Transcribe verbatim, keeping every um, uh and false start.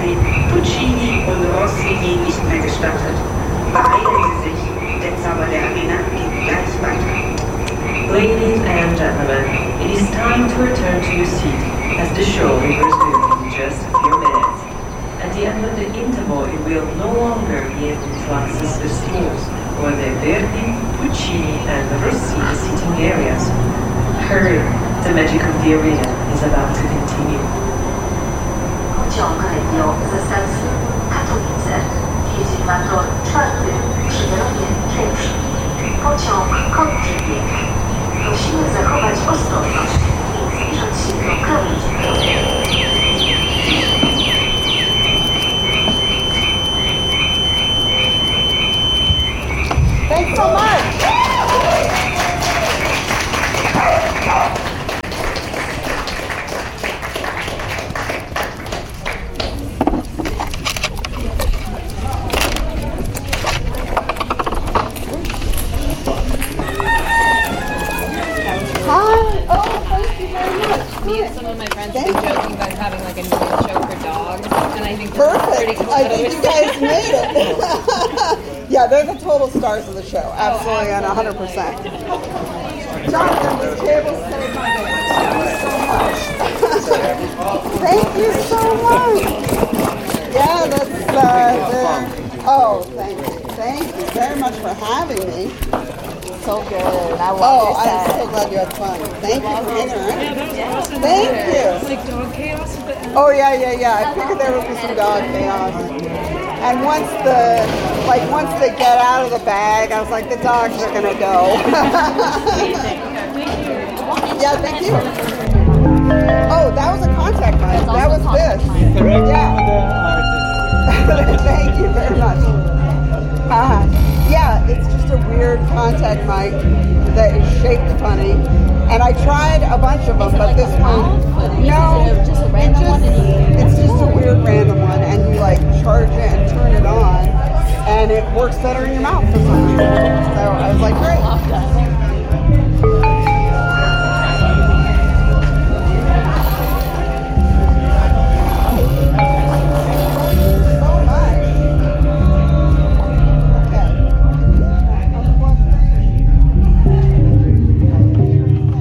Verdi, Puccini und Rossi gehen nicht mehr gestattet. Beeilen Sie sich, der Zauber der Arena geht gleich weiter. Ladies and gentlemen, it is time to return to your seat as the show will resume in just a few minutes. At the end of the interval, it will no longer be able to access the stools or the Verdi, Puccini and Rossi seating areas. Hurry, the magic of the arena is about to continue. Pociąg region ze stacji Katowice jedzie na tor czwarty przy drogie pierwszy. Pociąg kończy bieg. Musimy zachować ostrożność i zbliżać się do krawędzi. Thanks so much. Some of my friends have been joking about having like a new show for dogs, and I think Perfect. That's pretty cool. I think you guys made it. Yeah, they're the total stars of the show. Absolutely, and one hundred percent. Jonathan, this table saved my day. Thank you so much. Yeah, that's uh, the, oh, thank you. Thank you very much for having me. So good. I love Oh, your I'm set. so glad you had fun. Thank you for hanging around. Yeah, that was awesome. Thank you. Like dog chaos at the end. Oh yeah, yeah, yeah. I figured there would be some dog chaos. And once the, like once they get out of the bag, I was like, the dogs are gonna go. Yeah, thank you. Oh, that was a contact mic. That was this. Yeah. Thank you very much. Uh, yeah, it's just a weird contact mic that is shaped funny. And I tried a bunch of them, but this one, no,